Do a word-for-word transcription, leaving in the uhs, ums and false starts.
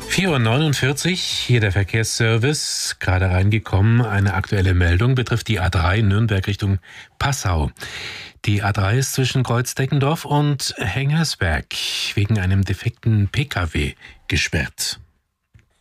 vier Uhr neunundvierzig, hier der Verkehrsservice, gerade reingekommen. Eine aktuelle Meldung betrifft die A drei Nürnberg Richtung Passau. Die A drei ist zwischen Kreuz-Deckendorf und Hengersberg wegen einem defekten P K W gesperrt.